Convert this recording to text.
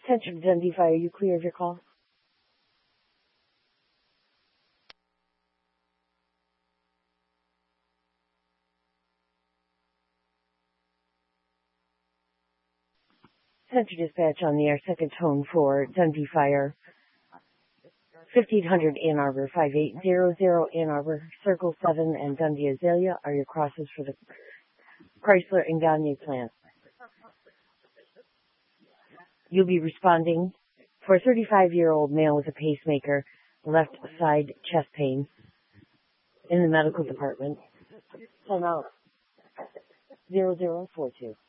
Attention Dundee Fire, you clear of your call? Center Dispatch on the air, second tone for Dundee Fire. 1500 Ann Arbor, 5800 Ann Arbor, Circle 7 and Dundee Azalea are your crosses for the Chrysler and Gagne plant. You'll be responding for a 35-year-old male with a pacemaker, left side chest pain in the medical department. Time out 0042.